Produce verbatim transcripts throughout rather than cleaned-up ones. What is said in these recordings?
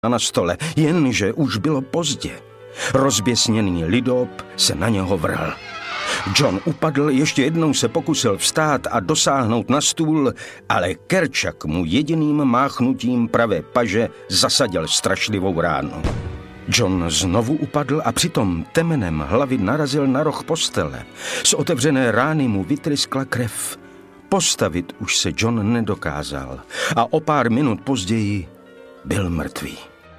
na stole, jenže už bylo pozdě. Rozběsněný lidop se na něho vrhl. John upadl, ještě jednou se pokusil vstát a dosáhnout na stůl, ale Kerčak mu jediným máchnutím pravé paže zasadil strašlivou ránu. John znovu upadl a přitom temenem hlavy narazil na roh postele. Z otevřené rány mu vytryskla krev. Postavit už se John nedokázal a o pár minut později byl mrtvý.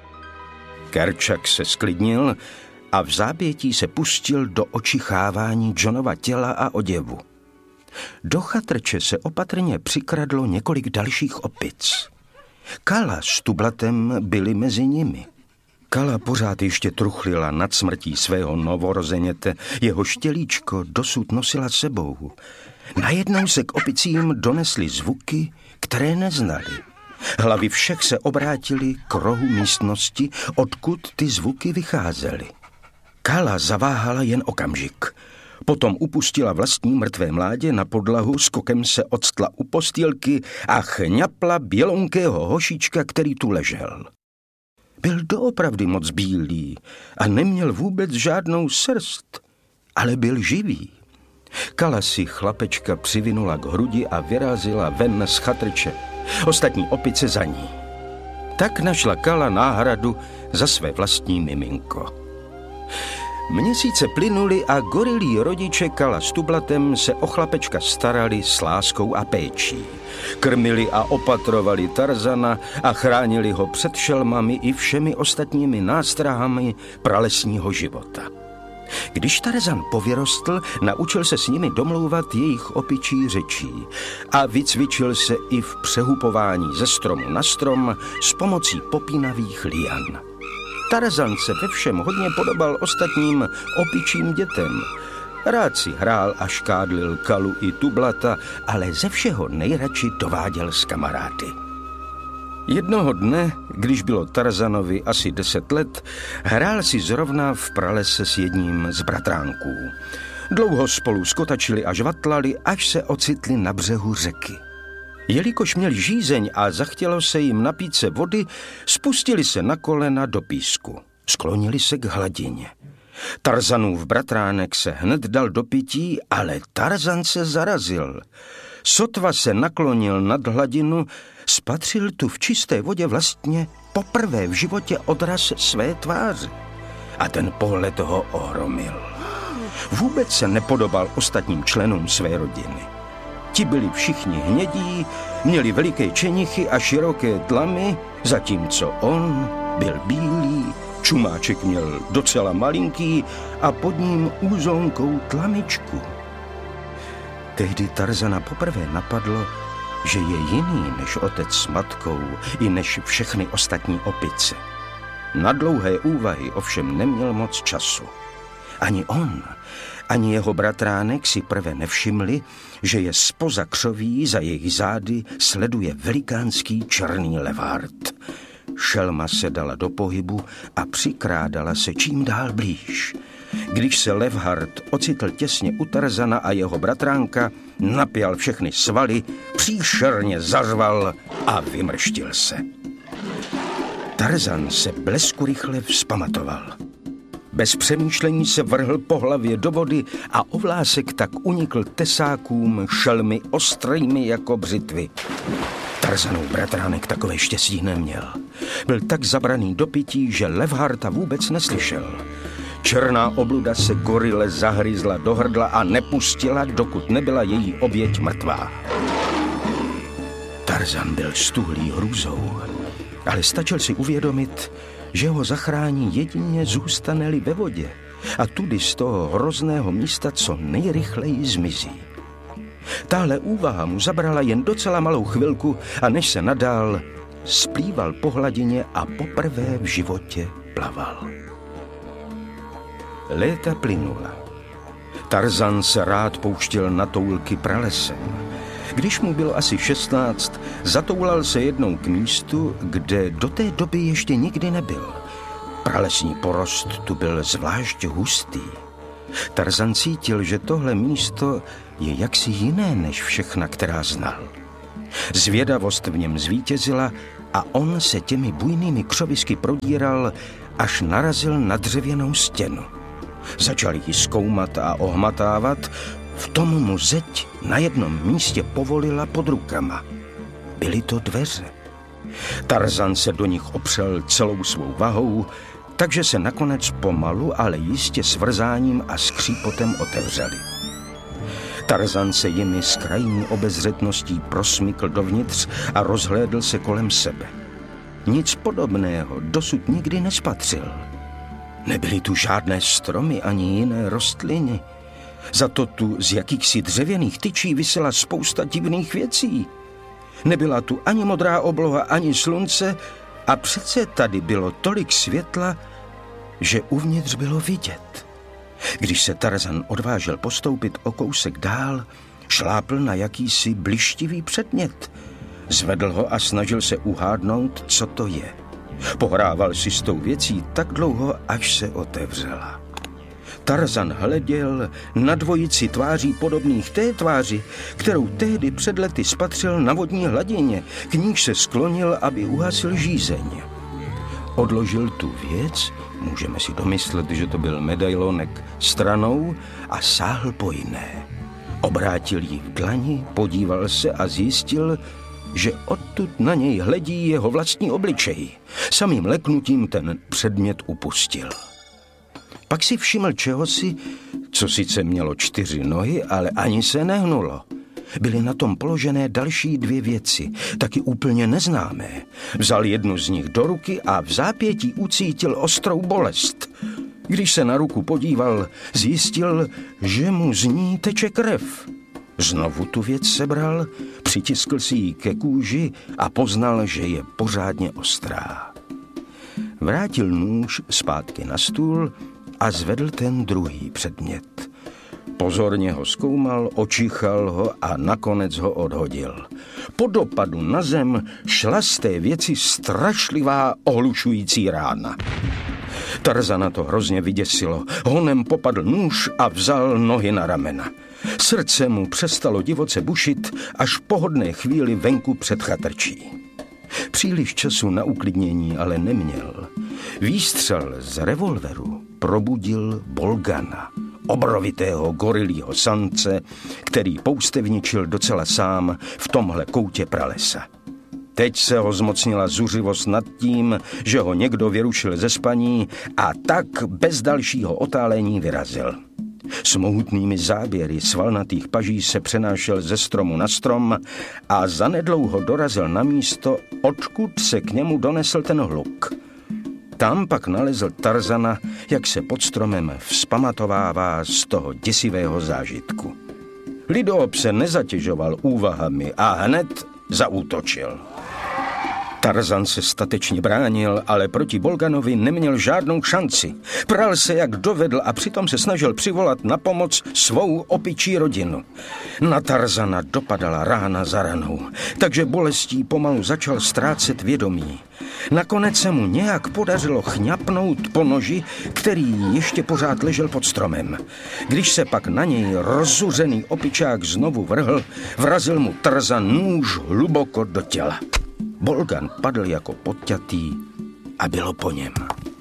Kerčak se sklidnil a v zápětí se pustil do očichávání Johnova těla a oděvu. Do chatrče se opatrně přikradlo několik dalších opic. Kala s Tublatem byli mezi nimi. Kala pořád ještě truchlila nad smrtí svého novorozeněte, jeho štělíčko dosud nosila sebou. Najednou se k opicím donesly zvuky, které neznali. Hlavy všech se obrátily k rohu místnosti, odkud ty zvuky vycházely. Kala zaváhala jen okamžik. Potom upustila vlastní mrtvé mládě na podlahu, skokem se odstla u postýlky a chňapla bělonkého hošička, který tu ležel. Byl doopravdy moc bílý a neměl vůbec žádnou srst, ale byl živý. Kala si chlapečka přivinula k hrudi a vyrazila ven z chatrče. Ostatní opice za ní. Tak našla Kala náhradu za své vlastní miminko. Měsíce plynuly a gorilí rodiče Kala s Tublatem se o chlapečka starali s láskou a péčí. Krmili a opatrovali Tarzana a chránili ho před šelmami i všemi ostatními nástrahami pralesního života. Když Tarzan povyrostl, naučil se s nimi domlouvat jejich opičí řečí a vycvičil se i v přehupování ze stromu na strom s pomocí popínavých lian. Tarzan se ve všem hodně podobal ostatním opičím dětem. Rád si hrál a škádlil Kalu i Tublata, ale ze všeho nejradši dováděl s kamarády. Jednoho dne, když bylo Tarzanovi asi deset let, hrál si zrovna v pralese s jedním z bratránků. Dlouho spolu skotačili a žvatlali, až se ocitli na břehu řeky. Jelikož měli žízeň a zachtělo se jim napít se vody, spustili se na kolena do písku. Sklonili se k hladině. Tarzanův bratránek se hned dal do pití, ale Tarzan se zarazil. Sotva se naklonil nad hladinu, spatřil tu v čisté vodě vlastně poprvé v životě odraz své tváře. A ten pohled ho ohromil. Vůbec se nepodobal ostatním členům své rodiny. Ti byli všichni hnědí, měli veliké čenichy a široké tlamy, zatímco on byl bílý, čumáček měl docela malinký a pod ním úzonkou tlamičku. Tehdy Tarzana poprvé napadlo, že je jiný než otec s matkou i než všechny ostatní opice. Na dlouhé úvahy ovšem neměl moc času. Ani on, ani jeho bratránek si prve nevšimli, že je zpoza křoví za jejich zády sleduje velikánský černý levhart. Šelma se dala do pohybu a přikrádala se čím dál blíž. Když se levhart ocitl těsně u Tarzana a jeho bratránka, napěl všechny svaly, příšerně zařval a vymrštil se. Tarzan se bleskurychle vzpamatoval. Bez přemýšlení se vrhl po hlavě do vody a ovlásek tak unikl tesákům šelmy ostrými jako břitvy. Tarzanův bratránek takové štěstí neměl. Byl tak zabraný do pití, že levharta vůbec neslyšel. Černá obluda se gorile zahryzla do hrdla a nepustila, dokud nebyla její oběť mrtvá. Tarzan byl stuhlý hrůzou, ale stačil si uvědomit, že ho zachrání jedině zůstane-li ve vodě a tudy z toho hrozného místa co nejrychleji zmizí. Tahle úvaha mu zabrala jen docela malou chvilku a než se nadál, splýval po hladině a poprvé v životě plaval. Léta plynula. Tarzan se rád pouštěl na toulky pralesem. Když mu bylo asi šestnáct, zatoulal se jednou k místu, kde do té doby ještě nikdy nebyl. Pralesní porost tu byl zvlášť hustý. Tarzan cítil, že tohle místo je jaksi jiné než všechna, která znal. Zvědavost v něm zvítězila a on se těmi bujnými křovisky prodíral, až narazil na dřevěnou stěnu. Začal ji zkoumat a ohmatávat, v tom mu zeď na jednom místě povolila pod rukama. Byly to dveře. Tarzan se do nich opřel celou svou vahou, takže se nakonec pomalu, ale jistě s vrzáním a skřípotem otevřely. Tarzan se jimi s krajní obezřetností prosmykl dovnitř a rozhlédl se kolem sebe. Nic podobného dosud nikdy nespatřil. Nebyly tu žádné stromy ani jiné rostliny. Za to tu z jakýchsi dřevěných tyčí visela spousta divných věcí. Nebyla tu ani modrá obloha, ani slunce a přece tady bylo tolik světla, že uvnitř bylo vidět. Když se Tarzan odvážil postoupit o kousek dál, šlápl na jakýsi blištivý předmět. Zvedl ho a snažil se uhádnout, co to je. Pohrával si s tou věcí tak dlouho, až se otevřela. Tarzan hleděl na dvojici tváří podobných té tváři, kterou tehdy před lety spatřil na vodní hladině, k níž se sklonil, aby uhasil žízeň. Odložil tu věc, můžeme si domyslet, že to byl medailonek, stranou a sáhl po jiné. Obrátil ji v dlani, podíval se a zjistil, že odtud na něj hledí jeho vlastní obličej. Samým leknutím ten předmět upustil. Pak si všiml čehosi, co sice mělo čtyři nohy, ale ani se nehnulo. Byly na tom položené další dvě věci, taky úplně neznámé. Vzal jednu z nich do ruky a v zápětí ucítil ostrou bolest. Když se na ruku podíval, zjistil, že mu z ní teče krev. Znovu tu věc sebral, přitiskl si ji ke kůži a poznal, že je pořádně ostrá. Vrátil nůž zpátky na stůl a zvedl ten druhý předmět. Pozorně ho zkoumal, očichal ho a nakonec ho odhodil. Po dopadu na zem šla z té věci strašlivá ohlušující rána. Tarzana to hrozně vyděsilo. Honem popadl nůž a vzal nohy na ramena. Srdce mu přestalo divoce bušit, až po hodné chvíli venku před chatrčí. Příliš času na uklidnění ale neměl. Výstřel z revolveru probudil Bolgana, obrovitého gorilího samce, který poustevničil docela sám v tomhle koutě pralesa. Teď se ho zmocnila zuřivost nad tím, že ho někdo vyrušil ze spaní a tak bez dalšího otálení vyrazil. S mohutnými záběry svalnatých paží se přenášel ze stromu na strom a zanedlouho dorazil na místo, odkud se k němu donesl ten hluk. Tam pak nalezl Tarzana, jak se pod stromem vzpamatovává z toho děsivého zážitku. Lidoob se nezatěžoval úvahami a hned zaútočil. Tarzan se statečně bránil, ale proti Bolganovi neměl žádnou šanci. Pral se, jak dovedl, a přitom se snažil přivolat na pomoc svou opičí rodinu. Na Tarzana dopadala rána za ranou, takže bolestí pomalu začal ztrácet vědomí. Nakonec se mu nějak podařilo chňapnout po noži, který ještě pořád ležel pod stromem. Když se pak na něj rozzuřený opičák znovu vrhl, vrazil mu Tarzan nůž hluboko do těla. Bolgan padl jako podťatý a bylo po něm.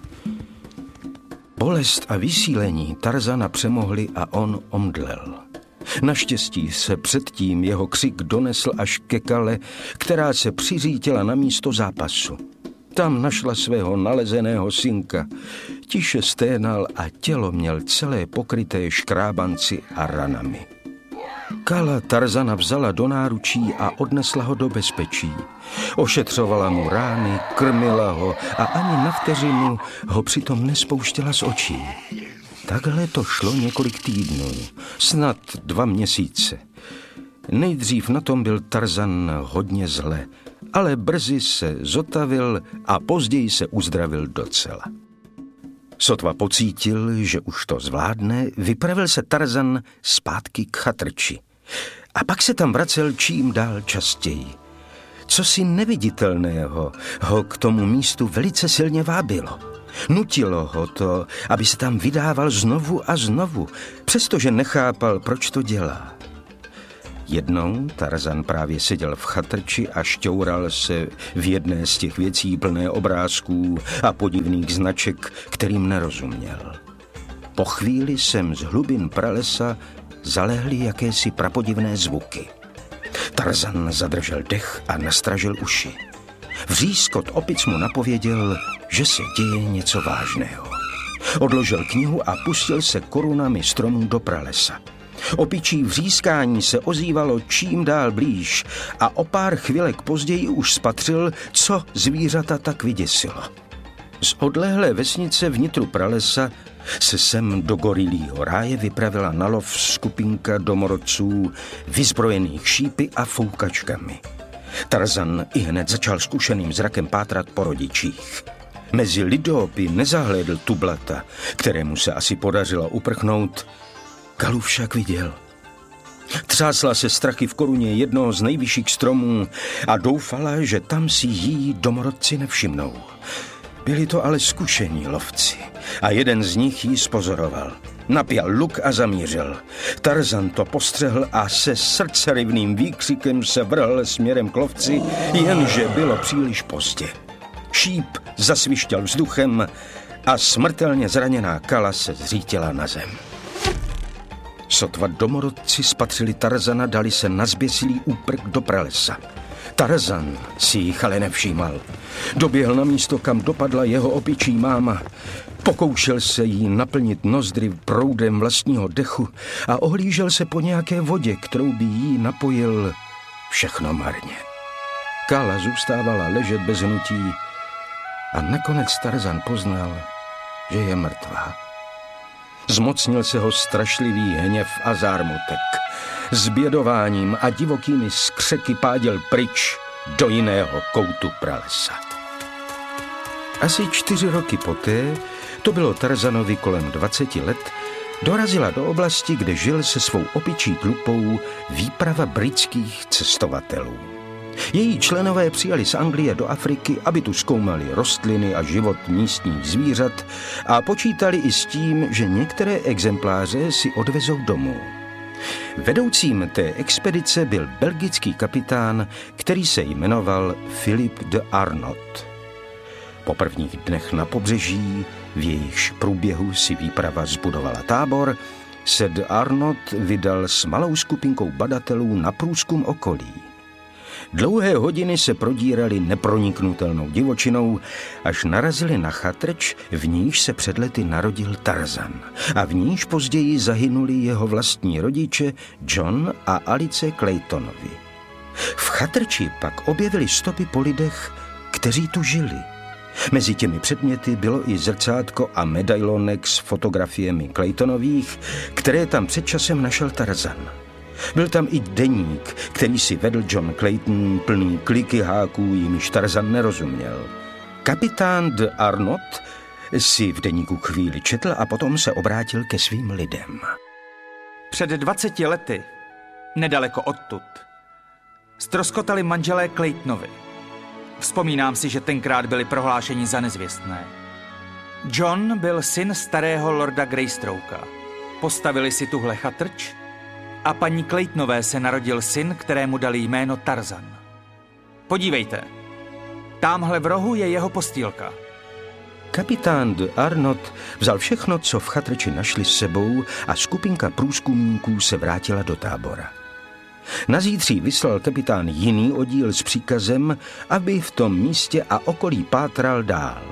Bolest a vysílení Tarzana přemohli a on omdlel. Naštěstí se předtím jeho křik donesl až ke Kale, která se přiřítila na místo zápasu. Tam našla svého nalezeného synka. Tiše sténal a tělo měl celé pokryté škrábanci a ranami. Kala Tarzana vzala do náručí a odnesla ho do bezpečí. Ošetřovala mu rány, krmila ho a ani na vteřinu ho přitom nespouštěla z očí. Takhle to šlo několik týdnů, snad dva měsíce. Nejdřív na tom byl Tarzan hodně zle, ale brzy se zotavil a později se uzdravil docela. Sotva pocítil, že už to zvládne, vypravil se Tarzan zpátky k chatrči. A pak se tam vracel čím dál častěji. Cosi neviditelného ho k tomu místu velice silně vábilo. Nutilo ho to, aby se tam vydával znovu a znovu, přestože nechápal, proč to dělá. Jednou Tarzan právě seděl v chatrči a šťoural se v jedné z těch věcí plné obrázků a podivných značek, kterým nerozuměl. Po chvíli sem z hlubin pralesa zalehly jakési prapodivné zvuky. Tarzan zadržel dech a nastražil uši. Vřískot opic mu napověděl, že se děje něco vážného. Odložil knihu a pustil se korunami stromů do pralesa. Opičí vřískání se ozývalo čím dál blíž a o pár chvilek později už spatřil, co zvířata tak vyděsilo. Z odlehlé vesnice vnitru pralesa se sem do gorilího ráje vypravila na lov skupinka domorodců vyzbrojených šípy a foukačkami. Tarzan ihned začal zkušeným zrakem pátrat po rodičích. Mezi lidopy nezahlédl Tublata, kterému se asi podařilo uprchnout. Kalu však viděl. Třásla se strachy v koruně jednoho z nejvyšších stromů a doufala, že tam si jí domorodci nevšimnou. Byli to ale zkušení lovci a jeden z nich jí spozoroval. Napěl luk a zamířil. Tarzan to postřehl a se srdcerivným výkřikem se vrhl směrem k lovci, jenže bylo příliš pozdě. Šíp zasvištěl vzduchem a smrtelně zraněná Kala se zřítila na zem. Sotva domorodci spatřili Tarzana, dali se na zběsilý úprk do pralesa. Tarzan si jich ale nevšímal. Doběhl na místo, kam dopadla jeho opičí máma. Pokoušel se jí naplnit nozdry proudem vlastního dechu a ohlížel se po nějaké vodě, kterou by jí napojil. Všechno marně. Kala zůstávala ležet bez hnutí a nakonec Tarzan poznal, že je mrtvá. Zmocnil se ho strašlivý hněv a zármutek. S bědováním a divokými skřeky páděl pryč do jiného koutu pralesa. Asi čtyři roky poté, to bylo Tarzanovi kolem dvaceti let, dorazila do oblasti, kde žil se svou opičí tlupou výprava britských cestovatelů. Její členové přijali z Anglie do Afriky, aby tu zkoumali rostliny a život místních zvířat a počítali i s tím, že některé exempláře si odvezou domů. Vedoucím té expedice byl belgický kapitán, který se jmenoval Philip de Arnott. Po prvních dnech na pobřeží, v jejichž průběhu si výprava zbudovala tábor, se de Arnott vydal s malou skupinkou badatelů na průzkum okolí. Dlouhé hodiny se prodírali neproniknutelnou divočinou, až narazili na chatrč, v níž se před lety narodil Tarzan a v níž později zahynuli jeho vlastní rodiče John a Alice Claytonovi. V chatrči pak objevili stopy po lidech, kteří tu žili. Mezi těmi předměty bylo i zrcátko a medailonek s fotografiemi Claytonových, které tam před časem našel Tarzan. Byl tam i deník, který si vedl John Clayton, plný kliky háků, jimiž Tarzan nerozuměl. Kapitán de Arnott si v deníku chvíli četl a potom se obrátil ke svým lidem. Před dvaceti lety, nedaleko odtud, ztroskotali manželé Claytonovi. Vzpomínám si, že tenkrát byli prohlášeni za nezvěstné. John byl syn starého lorda Greystrokea. Postavili si tuhle chatrč a paní Claytonové se narodil syn, kterému dali jméno Tarzan. Podívejte, támhle v rohu je jeho postýlka. Kapitán de Arnott vzal všechno, co v chatrči našli s sebou a skupinka průzkumníků se vrátila do tábora. Na zítří vyslal kapitán jiný oddíl s příkazem, aby v tom místě a okolí pátral dál.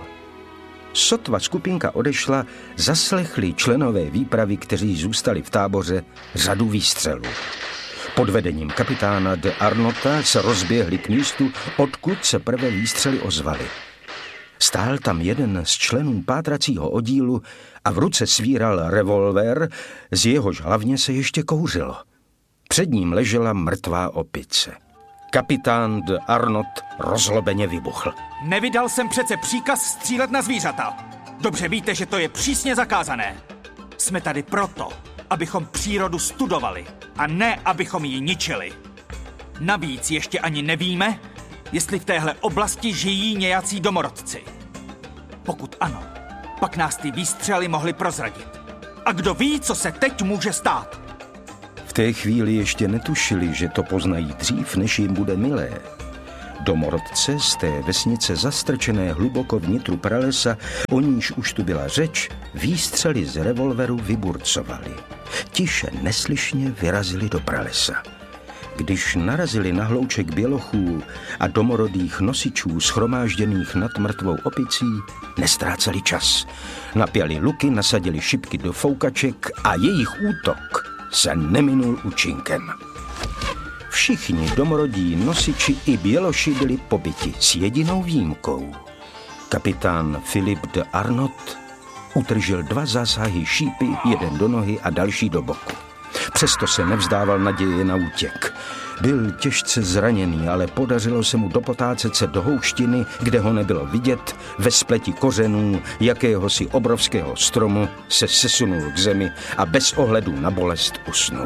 Sotva skupinka odešla, zaslechli členové výpravy, kteří zůstali v táboře, řadu výstřelů. Pod vedením kapitána de Arnotta se rozběhli k místu, odkud se prvé výstřely ozvaly. Stál tam jeden z členů pátracího oddílu a v ruce svíral revolver, z jehož hlavně se ještě kouřilo. Před ním ležela mrtvá opice. Kapitán de Arnott rozlobeně vybuchl. Nevydal jsem přece příkaz střílet na zvířata. Dobře víte, že to je přísně zakázané. Jsme tady proto, abychom přírodu studovali a ne, abychom ji ničili. Navíc ještě ani nevíme, jestli v téhle oblasti žijí nějací domorodci. Pokud ano, pak nás ty výstřely mohly prozradit. A kdo ví, co se teď může stát? V té chvíli ještě netušili, že to poznají dřív, než jim bude milé. Domorodce z té vesnice zastrčené hluboko vnitru pralesa, o níž už tu byla řeč, výstřely z revolveru vyburcovali. Tiše neslyšně vyrazili do pralesa. Když narazili na hlouček bělochů a domorodých nosičů shromážděných nad mrtvou opicí, nestráceli čas. Napěli luky, nasadili šipky do foukaček a jejich útok se neminul účinkem. Všichni domorodí nosiči i běloši byli pobiti s jedinou výjimkou. Kapitán Philip de Arnott utržil dva zásahy šípy, jeden do nohy a další do boku. Přesto se nevzdával naděje na útěk. Byl těžce zraněný, ale podařilo se mu dopotácet se do houštiny, kde ho nebylo vidět, ve spleti kořenů jakéhosi obrovského stromu se sesunul k zemi a bez ohledu na bolest usnul.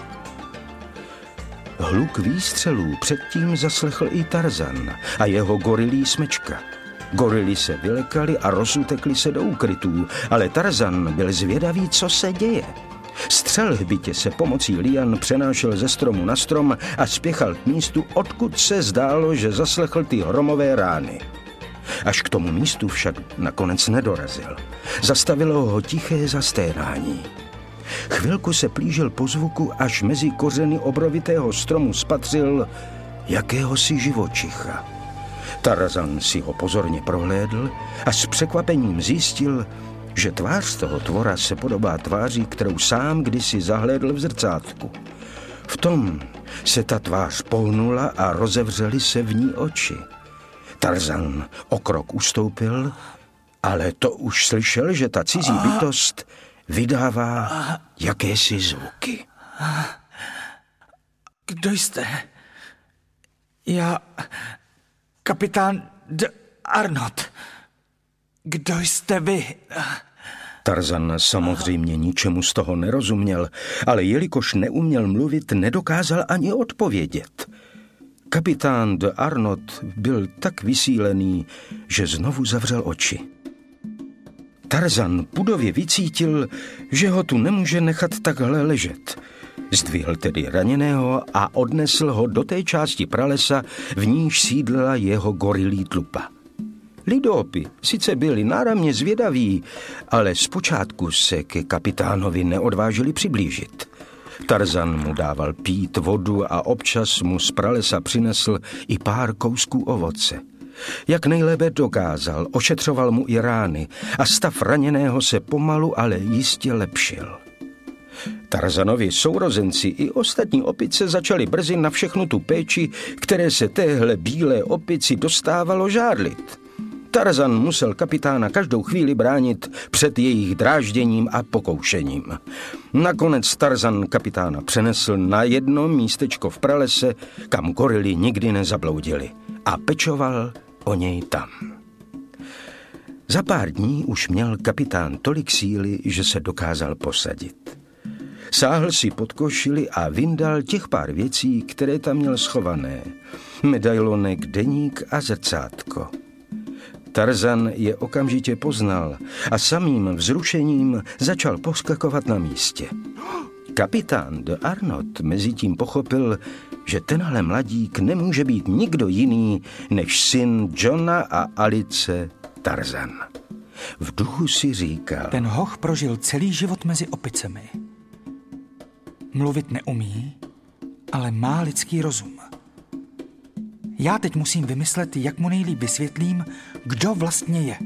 Hluk výstřelů předtím zaslechl i Tarzan a jeho gorilí smečka. Gorily se vylekali a rozutekli se do úkrytů, ale Tarzan byl zvědavý, co se děje. Střel hbitě se pomocí lian přenášel ze stromu na strom a spěchal k místu, odkud se zdálo, že zaslechl ty hromové rány. Až k tomu místu však nakonec nedorazil. Zastavilo ho tiché zasténání. Chvilku se plížil po zvuku, až mezi kořeny obrovitého stromu spatřil jakéhosi živočicha. Tarzan si ho pozorně prohlédl a s překvapením zjistil, že tvář toho tvora se podobá tváři, kterou sám kdysi zahlédl v zrcátku. V tom se ta tvář pohnula a rozevřely se v ní oči. Tarzan o krok ustoupil, ale to už slyšel, že ta cizí bytost vydává jakési zvuky. Kdo jste? Já... Kapitán de Arnott. Kdo jste vy? Tarzan samozřejmě ničemu z toho nerozuměl, ale jelikož neuměl mluvit, nedokázal ani odpovědět. Kapitán de Arnott byl tak vysílený, že znovu zavřel oči. Tarzan pudově vycítil, že ho tu nemůže nechat takhle ležet. Zdvihl tedy raněného a odnesl ho do té části pralesa, v níž sídlila jeho gorilí tlupa. Lidopy sice byli náramně zvědaví, ale zpočátku se ke kapitánovi neodvážili přiblížit. Tarzan mu dával pít vodu a občas mu z pralesa přinesl i pár kousků ovoce. Jak nejlépe dokázal, ošetřoval mu i rány a stav raněného se pomalu, ale jistě lepšil. Tarzanovi sourozenci i ostatní opice začali brzy na všechnu tu péči, které se téhle bílé opici dostávalo, žádlit. Tarzan musel kapitána každou chvíli bránit před jejich drážděním a pokoušením. Nakonec Tarzan kapitána přenesl na jedno místečko v pralese, kam gorily nikdy nezabloudili, a pečoval o něj tam. Za pár dní už měl kapitán tolik síly, že se dokázal posadit. Sáhl si pod košili a vyndal těch pár věcí, které tam měl schované. Medailonek, deník a zrcátko. Tarzan je okamžitě poznal a samým vzrušením začal poskakovat na místě. Kapitán de Arnott mezitím pochopil, že tenhle mladík nemůže být nikdo jiný než syn Johna a Alice Tarzan. V duchu si říkal: Ten hoch prožil celý život mezi opicemi. Mluvit neumí, ale má lidský rozum. Já teď musím vymyslet, jak mu nejlíp vysvětlím, kdo vlastně je.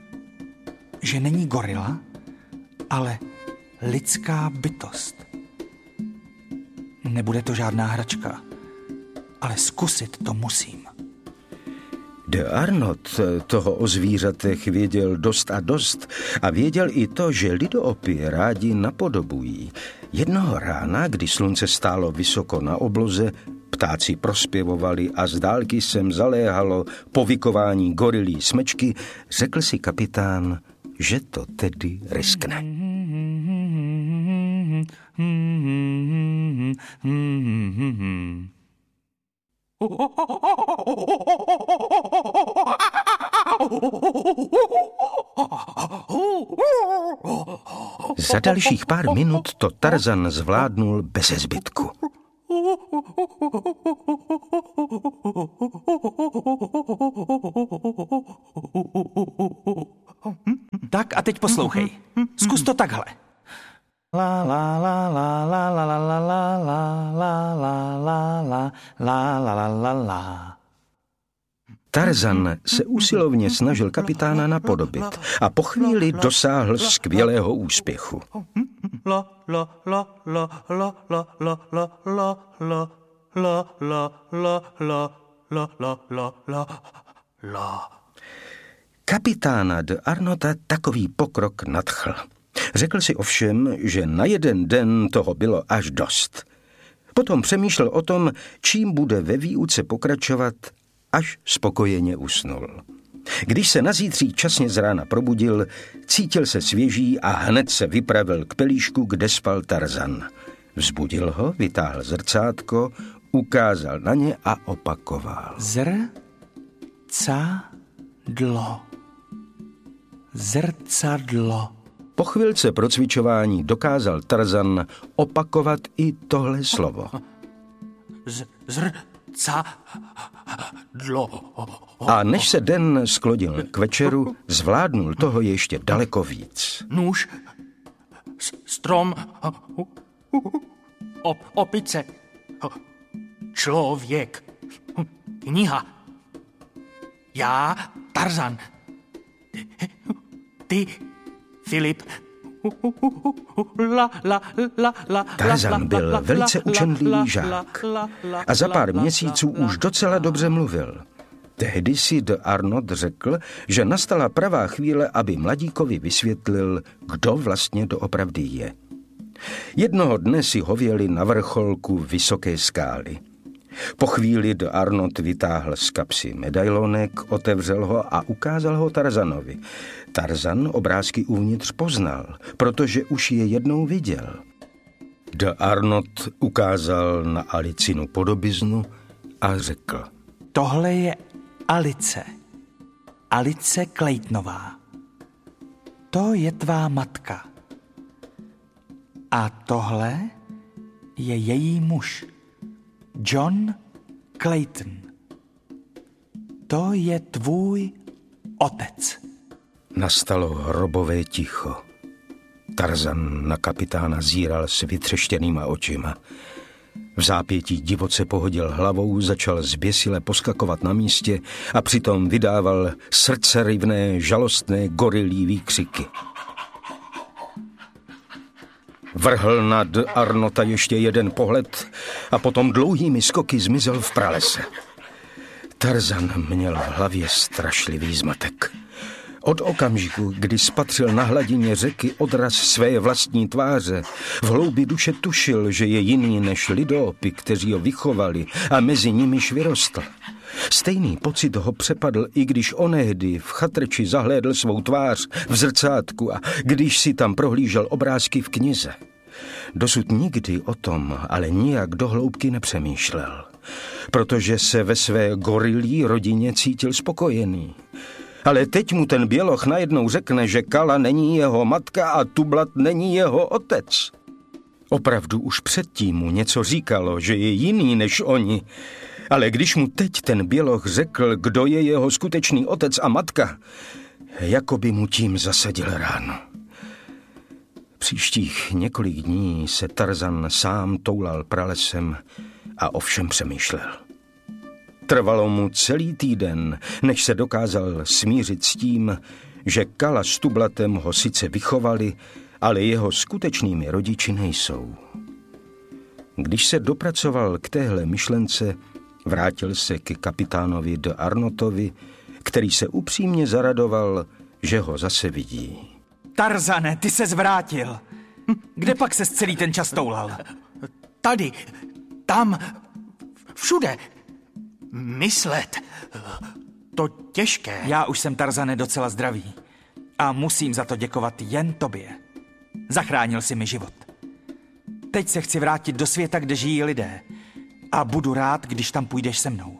Že není gorila, ale lidská bytost. Nebude to žádná hračka, ale zkusit to musím. De Arnott toho o zvířatech věděl dost a dost a věděl i to, že lidoopy rádi napodobují. Jednoho rána, kdy slunce stálo vysoko na obloze, ptáci prospěvovali a z dálky sem zaléhalo povykování gorilí smečky, řekl si kapitán, že to tedy riskne. Za dalších pár minut to Tarzan zvládnul beze zbytku. Tak a teď poslouchej. Zkus to takhle. La la la la la la la la la la la la la la la la la la. Tarzan se usilovně snažil kapitána napodobit a po chvíli dosáhl skvělého úspěchu. La la la la la la la la la la la la la la la la la la la. Kapitána de Arnota takový pokrok nadchl. Řekl si ovšem, že na jeden den toho bylo až dost. Potom přemýšlel o tom, čím bude ve výuce pokračovat, až spokojeně usnul. Když se nazítří časně z rána probudil, cítil se svěží a hned se vypravil k pelíšku, kde spal Tarzan. Vzbudil ho, vytáhl zrcátko, ukázal na ně a opakoval. Zrcadlo. Zrcadlo. Po chvilce procvičování dokázal Tarzan opakovat i tohle slovo. Z, zrcadlo. A než se den sklonil k večeru, zvládnul toho ještě daleko víc. Nůž, strom, op, opice, člověk, kniha, já, Tarzan, ty, Filip. Tarzan byl velice učenlivý žák a za pár měsíců už docela dobře mluvil. Tehdy si de Arnot řekl, že nastala pravá chvíle, aby mladíkovi vysvětlil, kdo vlastně doopravdy je. Jednoho dne si hověli na vrcholku vysoké skály. Po chvíli de Arnot vytáhl z kapsy medailonek, otevřel ho a ukázal ho Tarzanovi. Tarzan obrázky uvnitř poznal, protože už je jednou viděl. De Arnot ukázal na Alicinu podobiznu a řekl. Tohle je Alice. Alice Claytonová. To je tvá matka. A tohle je její muž. John Clayton. To je tvůj otec. Nastalo hrobové ticho. Tarzan na kapitána zíral s vytřeštěnýma očima. V zápětí divoce pohodil hlavou, začal zběsile poskakovat na místě a přitom vydával srdcerivné, žalostné, gorilí výkřiky. Vrhl na de Arnota ještě jeden pohled a potom dlouhými skoky zmizel v pralese. Tarzan měl v hlavě strašlivý zmatek. Od okamžiku, kdy spatřil na hladině řeky odraz své vlastní tváře, v hloubi duše tušil, že je jiný než lidópy, kteří ho vychovali a mezi nimiž vyrostl. Stejný pocit ho přepadl, i když onehdy v chatrči zahlédl svou tvář v zrcátku a když si tam prohlížel obrázky v knize. Dosud nikdy o tom ale nijak do hloubky nepřemýšlel, protože se ve své gorilí rodině cítil spokojený. Ale teď mu ten běloch najednou řekne, že Kala není jeho matka a Tublat není jeho otec. Opravdu už předtím mu něco říkalo, že je jiný než oni, ale když mu teď ten běloch řekl, kdo je jeho skutečný otec a matka, jako by mu tím zasadil ránu. Příštích několik dní se Tarzan sám toulal pralesem a o všem přemýšlel. Trvalo mu celý týden, než se dokázal smířit s tím, že Kala s Tublatem ho sice vychovali, ale jeho skutečnými rodiči nejsou. Když se dopracoval k téhle myšlence, vrátil se ke kapitánovi de Arnotovi, který se upřímně zaradoval, že ho zase vidí. Tarzane, ty se zvrátil. Kde pak ses celý ten čas toulal? Tady, tam, všude. Myslet, to těžké. Já už jsem, Tarzane, docela zdravý a musím za to děkovat jen tobě. Zachránil jsi mi život. Teď se chci vrátit do světa, kde žijí lidé a budu rád, když tam půjdeš se mnou.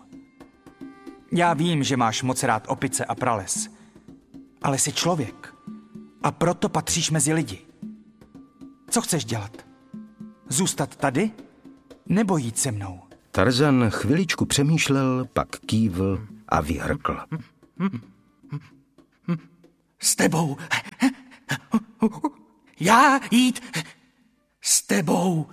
Já vím, že máš moc rád opice a prales, ale jsi člověk a proto patříš mezi lidi. Co chceš dělat? Zůstat tady? Nebo jít se mnou? Tarzan chviličku přemýšlel, pak kývl a vyhrkl. S tebou. Já jít s tebou.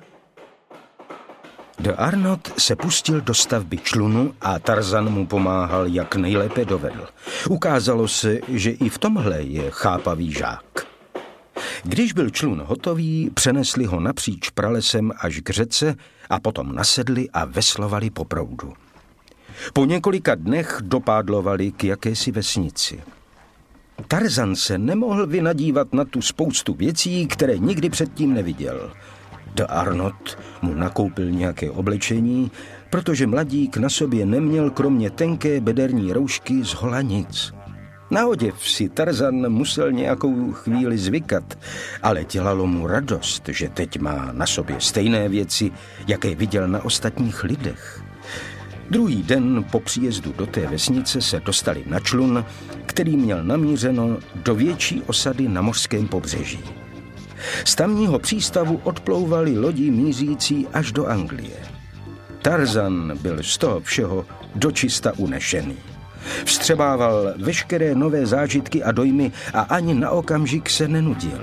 De Arnott se pustil do stavby člunu a Tarzan mu pomáhal, jak nejlépe dovedl. Ukázalo se, že i v tomhle je chápavý žák. Když byl člun hotový, přenesli ho napříč pralesem až k řece a potom nasedli a veslovali po proudu. Po několika dnech dopádlovali k jakési vesnici. Tarzan se nemohl vynadívat na tu spoustu věcí, které nikdy předtím neviděl. De Arnott mu nakoupil nějaké oblečení, protože mladík na sobě neměl kromě tenké bederní roušky z hola nic. Na oděv si Tarzan musel nějakou chvíli zvykat, ale dělalo mu radost, že teď má na sobě stejné věci, jaké viděl na ostatních lidech. Druhý den po příjezdu do té vesnice se dostali na člun, který měl namířeno do větší osady na mořském pobřeží. Z tamního přístavu odplouvaly lodi mířící až do Anglie. Tarzan byl z toho všeho dočista unešený. Vstřebával veškeré nové zážitky a dojmy a ani na okamžik se nenudil.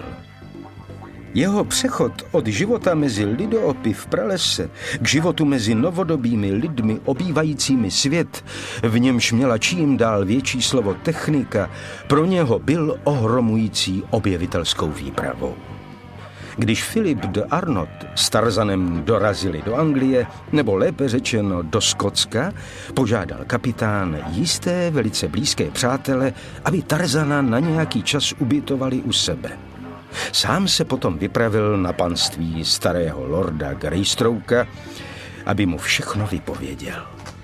Jeho přechod od života mezi lidoopy v pralese k životu mezi novodobými lidmi obývajícími svět, v němž měla čím dál větší slovo technika, pro něho byl ohromující objevitelskou výpravou. Když Philip de Arnott s Tarzanem dorazili do Anglie, nebo lépe řečeno do Skotska, požádal kapitán jisté velice blízké přátele, aby Tarzana na nějaký čas ubytovali u sebe. Sám se potom vypravil na panství starého lorda Greystrokea, aby mu všechno vypověděl.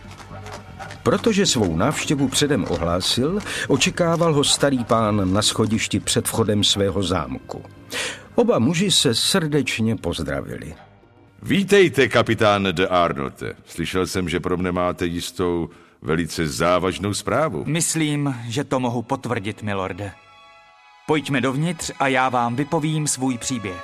Protože svou návštěvu předem ohlásil, očekával ho starý pán na schodišti před vchodem svého zámku. Oba muži se srdečně pozdravili. Vítejte, kapitán de Arnotte. Slyšel jsem, že pro mne máte jistou velice závažnou zprávu. Myslím, že to mohu potvrdit, milorde. Pojďme dovnitř a já vám vypovím svůj příběh.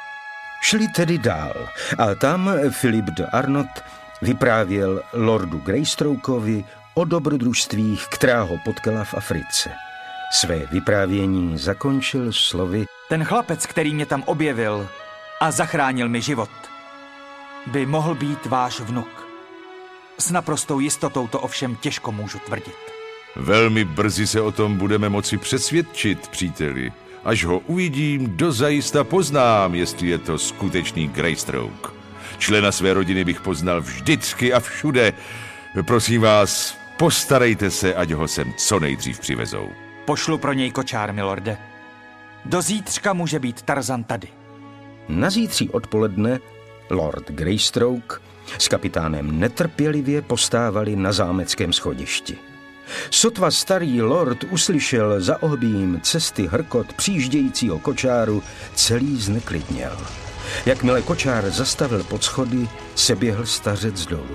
Šli tedy dál a tam Philip de Arnott vyprávěl lordu Greystrokeovi o dobrodružstvích, která ho potkala v Africe. Své vyprávění zakončil slovy: Ten chlapec, který mě tam objevil a zachránil mi život, by mohl být váš vnuk. S naprostou jistotou to ovšem těžko můžu tvrdit. Velmi brzy se o tom budeme moci přesvědčit, příteli. Až ho uvidím, dozajista poznám, jestli je to skutečný Greystroke. Člena své rodiny bych poznal vždycky a všude. Prosím vás, postarejte se, ať ho sem co nejdřív přivezou. Pošlu pro něj kočár, milorde. Do zítřka může být Tarzan tady. Na zítří odpoledne lord Greystroke s kapitánem netrpělivě postávali na zámeckém schodišti. Sotva starý lord uslyšel za ohbím cesty hrkot přijíždějícího kočáru, celý zneklidněl. Jakmile kočár zastavil pod schody, seběhl stařec dolů.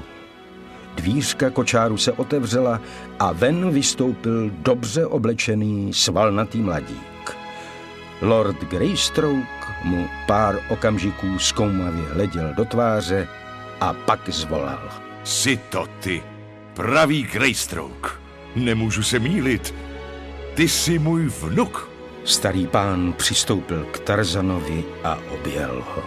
Dvířka kočáru se otevřela a ven vystoupil dobře oblečený svalnatý mladík. Lord Greystoke mu pár okamžiků zkoumavě hleděl do tváře a pak zvolal. Jsi to ty, pravý Greystroke. Nemůžu se mýlit. Ty jsi můj vnuk. Starý pán přistoupil k Tarzanovi a objel ho.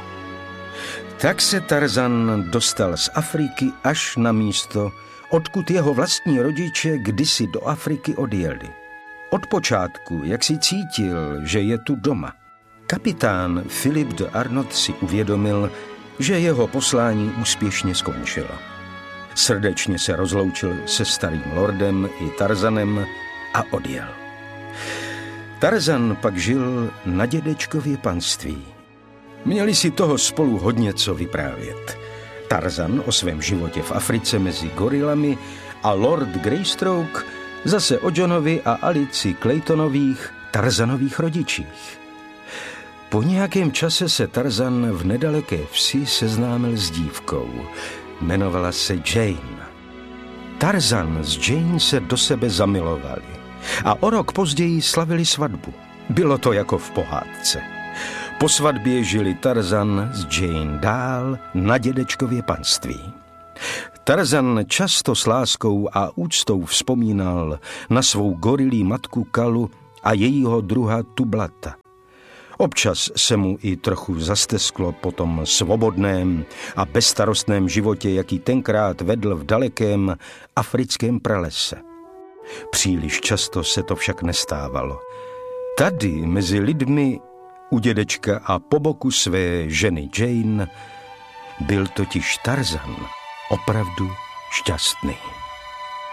Tak se Tarzan dostal z Afriky až na místo, odkud jeho vlastní rodiče kdysi do Afriky odjeli. Od počátku, jak si cítil, že je tu doma. Kapitán Philip de Arnott si uvědomil, že jeho poslání úspěšně skončilo. Srdečně se rozloučil se starým lordem i Tarzanem a odjel. Tarzan pak žil na dědečkově panství. Měli si toho spolu hodně co vyprávět. Tarzan o svém životě v Africe mezi gorilami a lord Greystroke zase o Johnovi a Alici Claytonových, Tarzanových rodičích. Po nějakém čase se Tarzan v nedaleké vsi seznámil s dívkou. Jmenovala se Jane. Tarzan s Jane se do sebe zamilovali a o rok později slavili svatbu. Bylo to jako v pohádce. Po svatbě žili Tarzan s Jane dál na dědečkově panství. Tarzan často s láskou a úctou vzpomínal na svou gorilí matku Kalu a jejího druha Tublata. Občas se mu i trochu zastesklo po tom svobodném a bezstarostném životě, jaký tenkrát vedl v dalekém africkém pralese. Příliš často se to však nestávalo. Tady mezi lidmi u dědečka a po boku své ženy Jane byl totiž Tarzan opravdu šťastný.